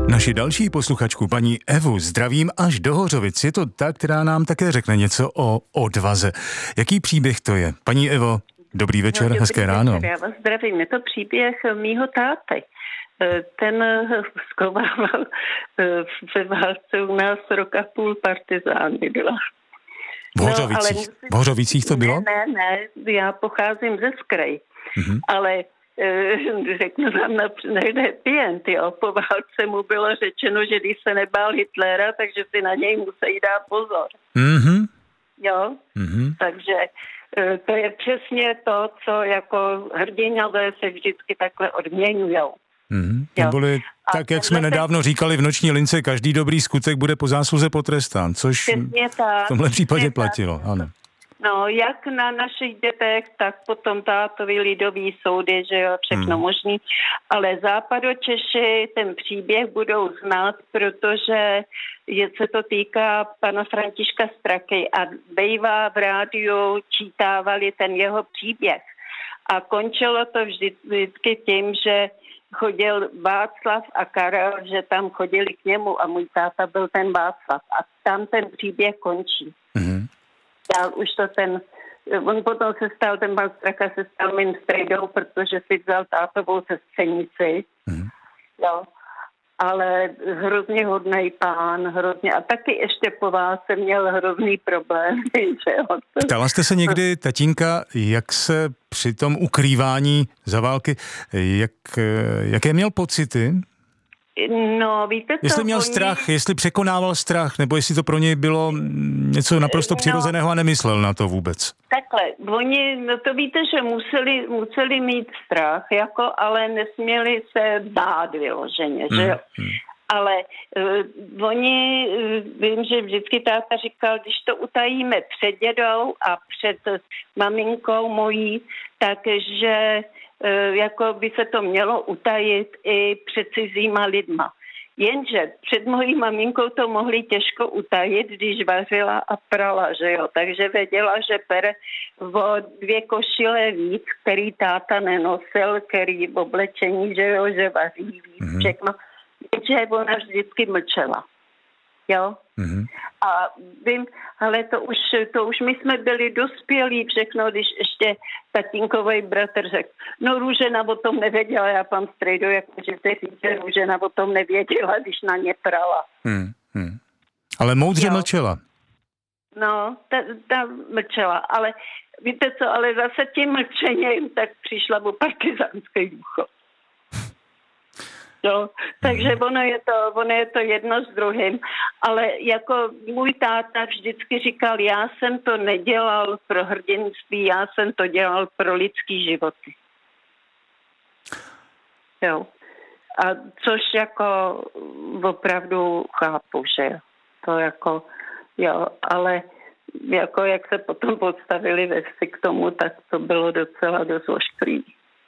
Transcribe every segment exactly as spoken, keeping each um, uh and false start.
Naši další posluchačku, paní Evu, zdravím až do Hořovic. Je to ta, která nám také řekne něco o odvaze. Jaký příběh to je? Paní Evo, dobrý večer, no, dobrý hezké ráno. Večer, já vás zdravím. Je to příběh mýho táty. Ten zkovával ve válce u nás roka půl partizány byla. V Hořovicích? No, musím... V Hořovicích to bylo? Ne, ne, ne, já pocházím ze Skraj, mm-hmm. ale řeknu vám například pient, jo. Po válce mu bylo řečeno, že když se nebál Hitlera, takže si na něj musí dát pozor. Mm-hmm. Jo, mm-hmm. takže to je přesně to, co jako hrdinové se vždycky takhle odměňujou. Mm-hmm. Neboli tak, jak jsme nedávno říkali v Noční lince, každý dobrý skutek bude po zásluze potrestán, což v tomhle případě platilo, ano. No, jak na našich dětech, tak potom tátovi lidový soudy, že jo, všechno hmm. možný. Ale Západočeši ten příběh budou znát, protože je, se to týká pana Františka Straky a bejvá v rádiu čítávali ten jeho příběh. A končilo to vždycky tím, že chodil Václav a Karel, že tam chodili k němu a můj táta byl ten Václav. A tam ten příběh končí. Hmm. Dál už to ten, on potom se stal, ten pan Straka se stal mým strejdou, protože si vzal tátovou sestřenici, mm. jo, ale hrozně hodnej pán, hrozně, a taky ještě po válce měl hrozný problém, že jo. Ptala jste se někdy, tatínka, jak se při tom ukrývání za války, jak, jaké měl pocity? No, víte co? Jestli měl oni... strach, jestli překonával strach, nebo jestli to pro něj bylo něco naprosto no, přirozeného a nemyslel na to vůbec. Takhle, oni, no to víte, že museli, museli mít strach, jako, ale nesměli se bát vyloženě, hmm. že jo. Hmm. Ale uh, oni, uh, vím, že vždycky táta říkal, když to utajíme před dědou a před maminkou mojí, takže jako by se to mělo utajit i před cizíma lidma. Jenže před mojí maminkou to mohli těžko utajit, když vařila a prala, že jo. Takže věděla, že pere o dvě košile víc, který táta nenosil, který v oblečení, že jo, že vaří víc, mm-hmm. všechno. Jenže ona vždycky mlčela. Jo? Mm-hmm. A vím, ale to už, to už my jsme byli dospělí všechno, když ještě tatínkovej bratr řekl, no Růžena o tom nevěděla, já pan strejdo, jakože ty říče, Růžena o tom nevěděla, když na ně prala. Hmm, hmm. Ale moudře jo. mlčela. No, ta, ta mlčela, ale víte co, ale zase tím mlčením tak přišla o partizánský důchod. No, takže ono je, to, ono je to jedno s druhým, ale jako můj táta vždycky říkal, já jsem to nedělal pro hrdinství, já jsem to dělal pro lidský životy. Jo. A což jako opravdu chápu, že jo. To jako, jo, ale jako jak se potom podstavili ve vsi k tomu, tak to bylo docela dost ošklivý.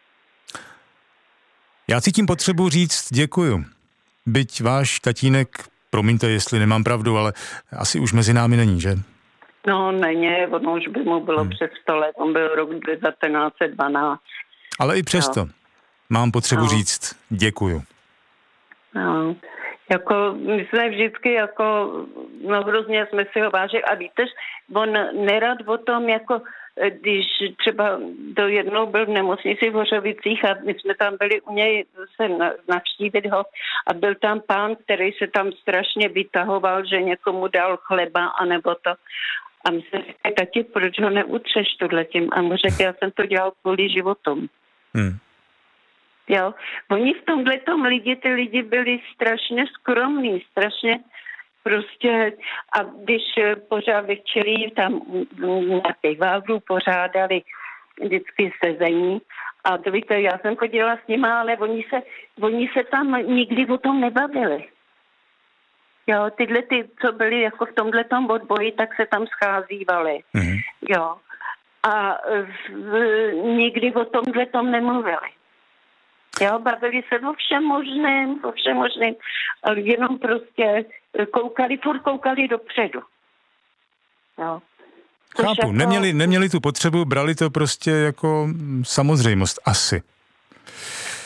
Já cítím potřebu říct děkuju. Byť váš tatínek, promiňte, jestli nemám pravdu, ale asi už mezi námi není, že? No, není, ono už by mu bylo hmm. přes sto let, on byl rok devatenáct set dvanáct. Ale i přesto no. mám potřebu no. říct děkuju. No, jako my jsme vždycky jako, no hrozně jsme si ho vážili a víte, on nerad o tom jako když třeba do jednou byl v nemocnici v Hořovicích a my jsme tam byli u něj se navštívit ho a byl tam pán, který se tam strašně vytahoval, že někomu dal chleba anebo to. A my jsme říkali, tati, proč ho neutřeš tohletím? A mu řekl, já jsem to dělal kvůli životům. Hmm. Jo, oni v tomhletom lidi, ty lidi byli strašně skromní, strašně prostě, a když pořád večerí tam na piváru pořádali vždycky sezení a to víte, já jsem chodila s nima, ale oni se, oni se tam nikdy o tom nebavili. Jo, tyhle ty, co byli jako v tomhletom odboji, tak se tam scházívali. Mm-hmm. Jo. A v, nikdy o tomhletom nemluvili. Jo, bavili se o všem možném, o všem možném, ale jenom prostě koukali, furt koukali dopředu. Jo. Chápu, jako... neměli, neměli tu potřebu, brali to prostě jako samozřejmost, asi.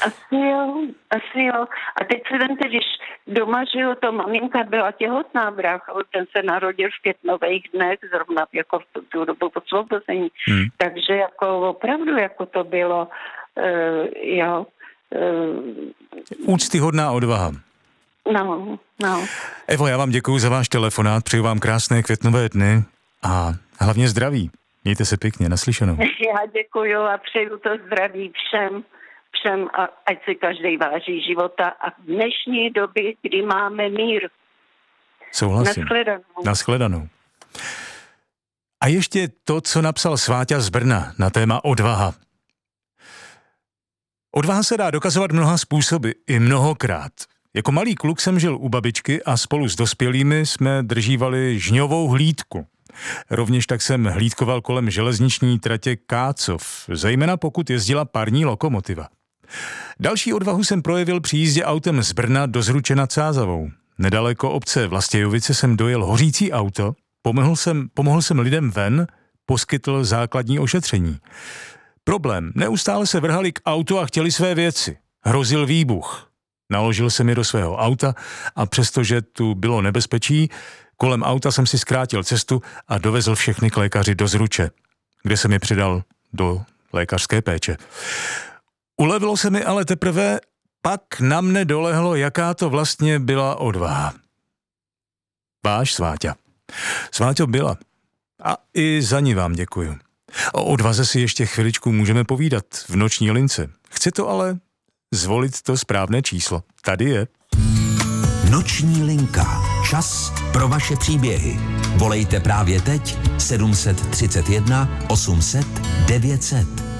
Asi jo, asi jo. A teď si vemte, když doma, že jo, to maminka byla těhotná, brácha, ten se narodil v květnových dnech, zrovna jako v tu dobu osvobození. Hmm. Takže jako opravdu, jako to bylo, uh, jo. Uh, Úctyhodná odvaha. No, no. Evo, já vám děkuju za váš telefonát, přeju vám krásné květnové dny a hlavně zdraví. Mějte se pěkně, naslyšenou. Já děkuju a přeju to zdraví všem, všem a ať si každý váží života a v dnešní době, kdy máme mír. Souhlasím. Nashledanou. Nashledanou. A ještě to, co napsal Sváťa z Brna na téma odvaha. Odvaha se dá dokazovat mnoha způsoby, i mnohokrát. Jako malý kluk jsem žil u babičky a spolu s dospělými jsme držívali žňovou hlídku. Rovněž tak jsem hlídkoval kolem železniční tratě Kácov, zejména pokud jezdila parní lokomotiva. Další odvahu jsem projevil při jízdě autem z Brna do Zruče nad Sázavou. Nedaleko obce Vlastějovice jsem dojel hořící auto, pomohl jsem, pomohl jsem lidem ven, poskytl základní ošetření. Problém, neustále se vrhali k autu a chtěli své věci. Hrozil výbuch. Naložil jsem je do svého auta a přestože tu bylo nebezpečí, kolem auta jsem si zkrátil cestu a dovezl všechny k lékaři do Zruče, kde jsem je předal do lékařské péče. Ulevilo se mi ale teprve, pak na mne dolehlo, jaká to vlastně byla odvaha. Váš Sváťa. Sváťo byla. A i za ní vám děkuju. O odvaze si ještě chviličku můžeme povídat v noční lince. Chci to ale zvolit to správné číslo. Tady je. Noční linka. Čas pro vaše příběhy. Volejte právě teď sedm set třicet jedna osm set devět set.